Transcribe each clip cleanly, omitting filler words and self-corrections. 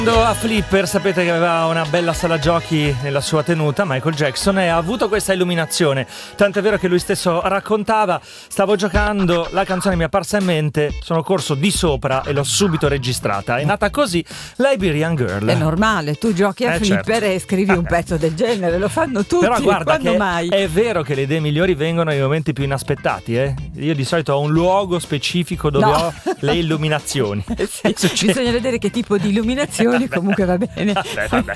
A Flipper, sapete che aveva una bella sala giochi nella sua tenuta, Michael Jackson, e ha avuto questa illuminazione, tant'è vero che lui stesso raccontava: stavo giocando, la canzone mi è apparsa in mente, sono corso di sopra e l'ho subito registrata. È nata così Liberian Girl. È normale, tu giochi a Flipper, certo, e scrivi un pezzo del genere, lo fanno tutti. Però guarda che mai? È vero che le idee migliori vengono nei momenti più inaspettati, Io di solito ho un luogo specifico dove ho le illuminazioni. Sì, bisogna vedere che tipo di illuminazioni. Comunque va bene. Vabbè.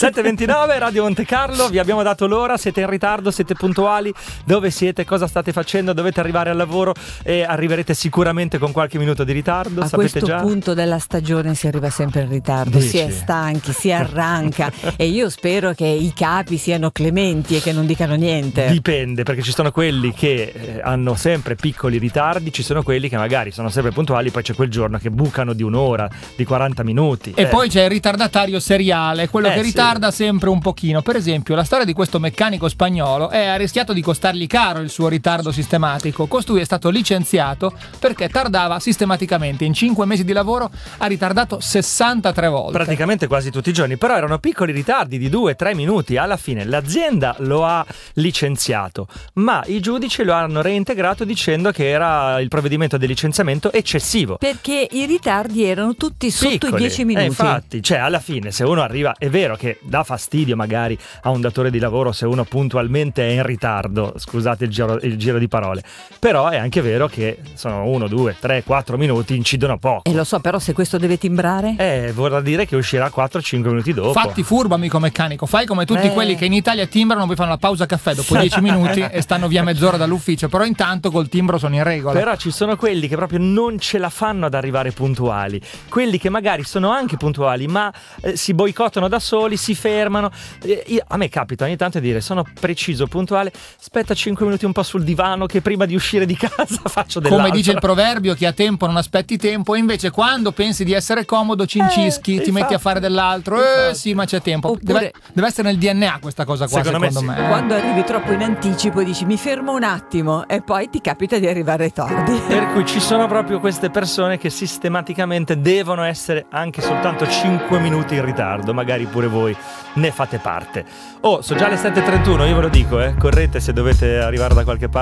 7:29 Radio Monte Carlo, vi abbiamo dato l'ora, siete in ritardo, siete puntuali, dove siete, cosa state facendo, dovete arrivare al lavoro e arriverete sicuramente con qualche minuto di ritardo, a sapete questo già? punto della stagione si arriva sempre in ritardo. Dici? Si è stanchi, si arranca e io spero che i capi siano clementi e che non dicano niente. Dipende, perché ci sono quelli che hanno sempre piccoli ritardi, ci sono quelli che magari sono sempre puntuali, poi c'è quel giorno che bucano di un'ora, di 40 minuti. E poi c'è il ritardatario seriale, quello che ritarda sempre un pochino. Per esempio, la storia di questo meccanico spagnolo ha rischiato di costargli caro il suo ritardo sistematico. Costui è stato licenziato perché tardava sistematicamente. In 5 mesi di lavoro ha ritardato 63 volte. Praticamente quasi tutti i giorni, però erano piccoli ritardi di 2-3 minuti. Alla fine l'azienda lo ha licenziato, ma i giudici lo hanno reintegrato dicendo che era il provvedimento del licenziamento eccessivo. Perché i ritardi erano tutti sotto i 10 minuti. Infatti, cioè alla fine se uno arriva, è vero che dà fastidio magari a un datore di lavoro se uno puntualmente è in ritardo, scusate il giro di parole, però è anche vero che sono 1, 2, 3, 4 minuti, incidono poco. E lo so, però se questo deve timbrare? Vorrà dire che uscirà 4-5 minuti dopo. Fatti furbo, amico meccanico, fai come tutti quelli che in Italia timbrano, poi fanno la pausa caffè dopo 10 minuti e stanno via mezz'ora dall'ufficio, però intanto col timbro sono in regola. Però ci sono quelli che proprio non ce la fanno ad arrivare puntuali, quelli che magari sono anche puntuali ma si boicottano da soli, si fermano. A me capita ogni tanto di dire: sono preciso, puntuale, aspetta 5 minuti un po' sul divano che prima di uscire di casa faccio dell'altro. Come dice il proverbio, chi ha tempo non aspetti tempo, e invece quando pensi di essere comodo cincischi, ti metti a fare dell'altro. Sì, ma c'è tempo. Oppure, deve essere nel DNA questa cosa qua, secondo me. Quando arrivi troppo in anticipo dici mi fermo un attimo e poi ti capita di arrivare tardi. Per cui ci sono proprio queste persone che sistematicamente devono essere anche soltanto 5 minuti in ritardo, magari pure voi ne fate parte. Sono già le 7:31, io ve lo dico, correte se dovete arrivare da qualche parte.